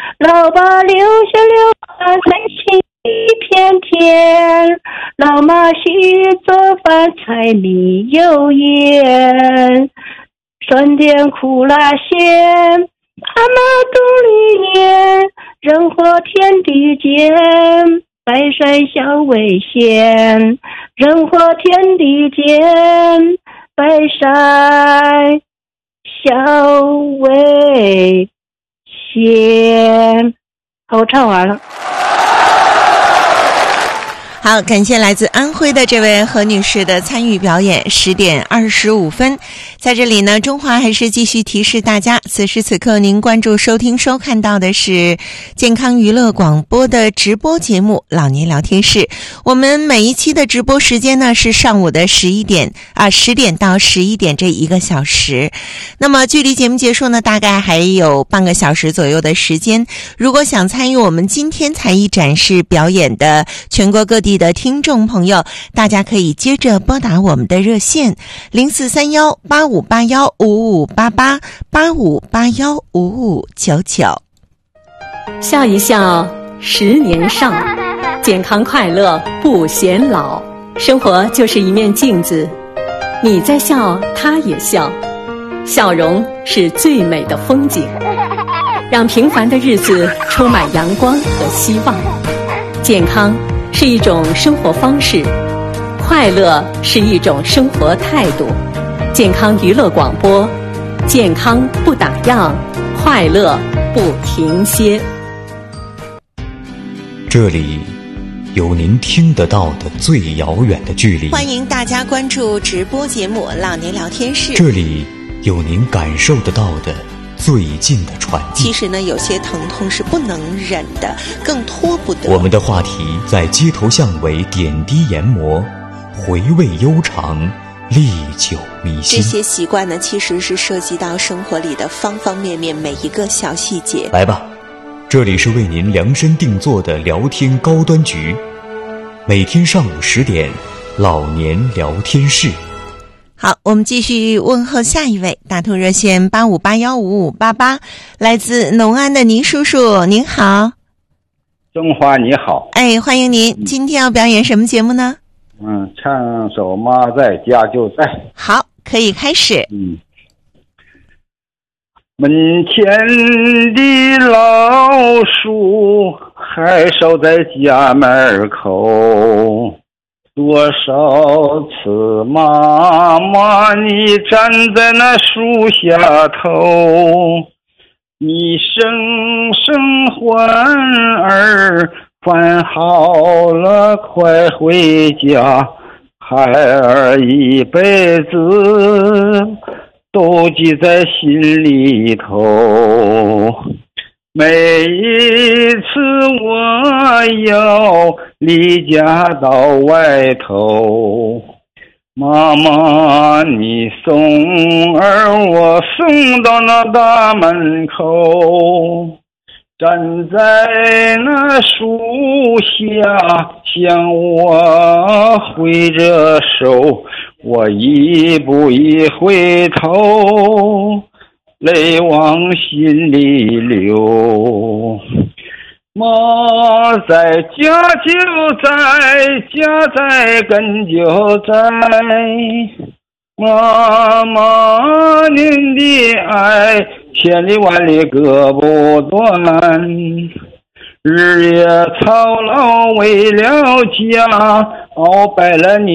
老爸留下流汗在心一片天，老妈洗做饭柴米油盐，酸甜苦辣咸，妈妈肚里咽，人活天地间，百善孝为先，人活天地间，百善孝为先。好，我唱完了。 好，感谢来自安徽的这位何女士的参与表演。10点25分，在这里呢，中华还是继续提示大家，此时此刻您关注收听收看到的是健康娱乐广播的直播节目老年聊天室。我们每一期的直播时间呢是上午的10点到11点这1个小时。那么距离节目结束呢，大概还有半个小时左右的时间。如果想参与我们今天才艺展示表演的全国各地的听众朋友，大家可以接着拨打我们的热线043185815588 85815599。 笑一笑10年少，健康快乐不显老。生活就是一面镜子，你在笑，他也笑，笑容是最美的风景，让平凡的日子充满阳光和希望。健康是一种生活方式，快乐是一种生活态度。健康娱乐广播，健康不打烊，快乐不停歇。 这里有您听得到的最遥远的距离， 欢迎大家关注直播节目老年聊天室。 这里有您感受得到的最近的传递。 其实呢，有些疼痛是不能忍的，更拖不得。 我们的话题在街头巷尾点滴研磨，回味悠长，历久弥新。 这些习惯呢，其实是涉及到生活里的方方面面每一个小细节。 来吧，这里是为您量身定做的聊天高端局，每天上午10点，老年聊天室。 好，我们继续问候下一位，打通热线85815588，来自农安的倪叔叔，您好。 中华你好。 哎，欢迎您。今天要表演什么节目呢？ 唱首妈在家就在。 好，可以开始。 门前的老树还守在家门口，多少次妈妈你站在那树下头，你声声唤儿，饭好了快回家，孩儿一辈子都记在心里头。每一次我要离家到外头，妈妈你送儿我送到那大门口，站在那树下向我挥着手，我一步一回头，泪往心里流。妈在家就在，家在根就在，妈妈您的爱千里万里割不断，日夜操劳为了家，熬白了你